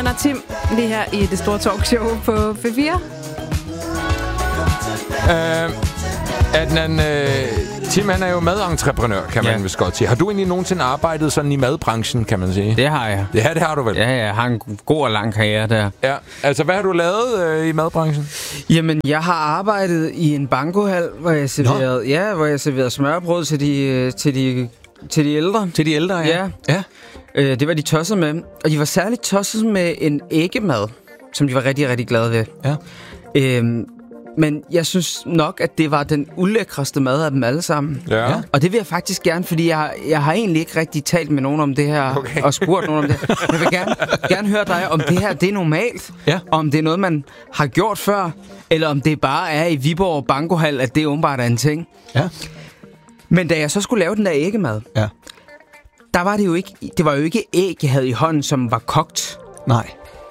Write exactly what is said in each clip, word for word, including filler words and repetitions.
Og Tim, lige her i det store talkshow på P fire. Øh, Adnan, øh, Tim, han er jo madentreprenør, kan man ja. vist godt sige. Har du egentlig nogensinde arbejdet sådan i madbranchen, kan man sige? Det har jeg. Ja, det har du vel? Ja, jeg har en god og lang karriere der. Ja, altså hvad har du lavet øh, i madbranchen? Jamen, jeg har arbejdet i en bankohal, hvor jeg serverede, ja, hvor jeg serverede smørbrød til de, til de, til de ældre. Til de ældre, ja. Ja. ja. Øh, det var de tosset med. Og de var særligt tosset med en æggemad, som de var rigtig, rigtig glade ved. Ja. Øhm, Men jeg synes nok, at det var den ulækreste mad af dem alle sammen. Ja. Og det vil jeg faktisk gerne, fordi jeg, jeg har egentlig ikke rigtig talt med nogen om det her, okay. og spurgt nogen om det. Men jeg vil gerne, gerne høre dig, om det her det er normalt, ja. om det er noget, man har gjort før, eller om det bare er i Viborg Bankohal, at det åbenbart er en ting. Ja. Men da jeg så skulle lave den der æggemad, ja. der var det jo ikke, det var jo ikke æg, jeg havde i hånden, som var kogt. Nej.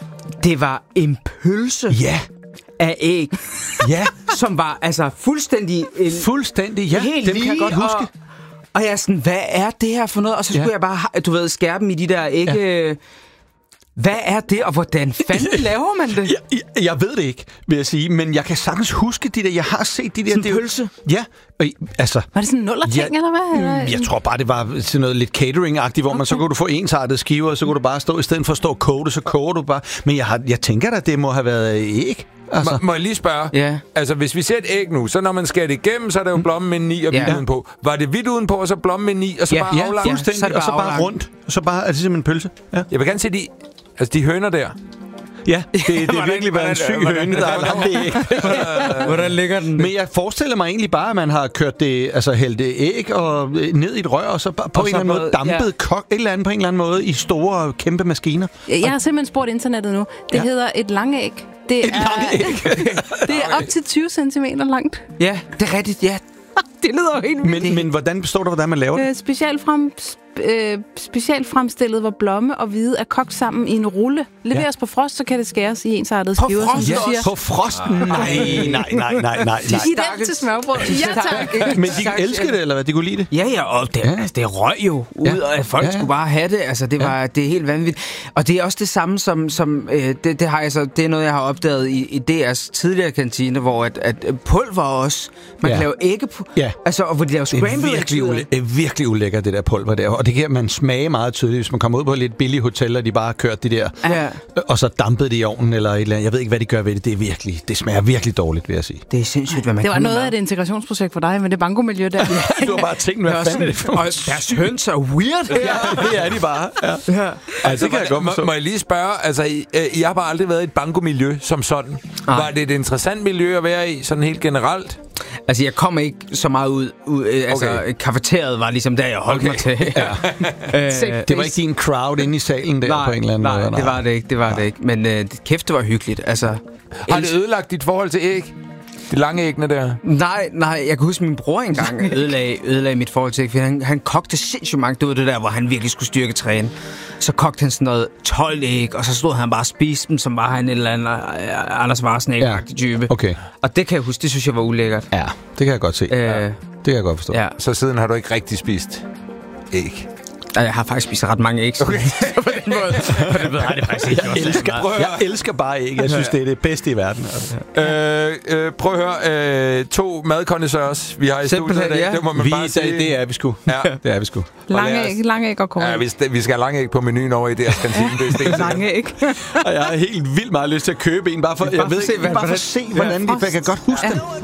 Det var en pølse. Ja. Af æg. Ja. Som var altså fuldstændig... En, fuldstændig, ja. Helt dem kan jeg godt huske. Og, og jeg er sådan, hvad er det her for noget? Og så skulle ja. jeg bare, du ved, skære dem i de der ægge... Ja. Hvad er det, og hvordan fanden laver man det? Jeg, jeg, jeg ved det ikke, vil jeg sige, men jeg kan sagtens huske de der, jeg har set de der... Sådan en pølse? Ja, og, altså... Var det sådan en nullerting, ja, eller hvad? Eller? Jeg tror bare, det var sådan noget lidt catering-agtigt, hvor okay. man så kunne du få ensartede skiver, og så kunne du bare stå, i stedet for at stå og koge det, så koger du bare. Men jeg, har, jeg tænker da, det må have været æg. Altså. Må, må jeg lige spørge? Ja. Altså, hvis vi ser et æg nu, så når man skærer det igennem, så er der jo blommen med ni og hvidt ja. udenpå. Var det hvidt udenpå, og så blommen med ni, og så ja. bare ja. aflangt? Ja, fuldstændig, så og så bare aflangt. Rundt. Og så bare, er det simpelthen en pølse? Ja. Jeg vil gerne se de, altså de høner der. Ja, det, det er virkelig været en syg høne, der har lavet det æg. Hvordan ligger den? Men jeg forestiller mig egentlig bare, at man har kørt det, altså hældt det æg og ned i et rør, og så på og en eller anden måde dampet ja. kok, et eller andet på en eller anden måde i store, kæmpe maskiner. Jeg har simpelthen spurgt internettet nu. Det ja. hedder et langæg. Det et er, langæg? Det er op til tyve centimeter langt. Ja, det er rigtigt, ja. Det lyder jo helt vildt. Men, men hvordan består det, hvordan man laver det? Øh, specielt, frem, øh, specielt fremstillet, hvor blomme og hvide er kogt sammen i en rulle. Leveres ja. på frost, så kan det skæres i ensartede skiver. På frost? Ja, på frost? Nej, nej, nej, nej, nej. Giv den til smørbrød. Ja, tak. Men de elsker det, eller hvad? De kunne lide det? Ja, ja, og det, ja. Altså, det røg jo ud, ja. og folk ja, ja. skulle bare have det. Altså, det, var, ja. det er helt vanvittigt. Og det er også det samme som... som øh, det, det, har jeg så, det er noget, jeg har opdaget i, i D R's tidligere kantine, hvor at, at pulver også... Man ja. kan lave ægge på... Ja. Altså, og hvor de laver scrambled. Det er virkelig, ule- er virkelig ulækkert, det der pulver der. Og det kan man smage meget tydeligt, hvis man kommer ud på et lidt billigt hotel, og de bare har kørt det der. Ja. Og så dampet det i ovnen, eller et eller andet. Jeg ved ikke, hvad de gør ved det. Det er virkelig... Det smager virkelig dårligt, vil jeg sige. Det er sindssygt, hvad man Det var noget af et integrationsprojekt for dig, med det bankomiljø der. Du har bare tænkt, hvad fanden er det for? Og deres høns er weird her. Ja, det er de bare. Ja. Ja. Altså, det kan jeg godt forstå. Må jeg lige spørge, altså, I, I har bare aldrig været i et bankomiljø som sådan. Nej. Var det et interessant miljø at være i, sådan helt generelt? Altså, jeg kom ikke så meget ud. ud øh, altså, okay. Kafeteriet var ligesom der, jeg holdt okay. mig til. Ja. øh, det var ikke din crowd inde i salen der nej, på en eller anden nej, måde? Nej, det var det ikke. Det var nej. det ikke. Men øh, kæft, det var hyggeligt. Altså, har det ødelagt dit forhold til æg? De lange æggene der? Nej, nej. Jeg kan huske, min bror engang ødelagde, ødelagde mit forhold til æg. Han, han kogte sindssygt mange. Det var det der, hvor han virkelig skulle styrke træne. Så kogte han sådan noget tolv æg, og så stod han bare og spiste dem, som var han en eller anden uh, Anders Varsnæk-agtig type. Okay. Og det kan jeg huske, det synes jeg var ulækkert. Ja, det kan jeg godt se. Øh, ja. Det kan jeg godt forstå. Ja. Så siden har du ikke rigtig spist æg? Jeg har faktisk spist ret mange æg. Okay. på den måde. På den måde har det faktisk ikke. Jeg elsker, jeg elsker bare æg. Jeg synes, det er det bedste i verden. Øh, øh, prøv at høre. Øh, to madkondensørs, vi har i studiet i dag. Ja. Det må man vi, bare sige. Det er vi sgu. Ja, det er vi sgu. Lange æg, lange æg og kåre. Ja, vi, vi skal have lange æg på menuen over i D R's kantine. Lange æg. Og jeg har helt vildt meget lyst til at købe en, bare for, jeg ved, se, bare for at se, hvordan de... Jeg kan godt huske dem.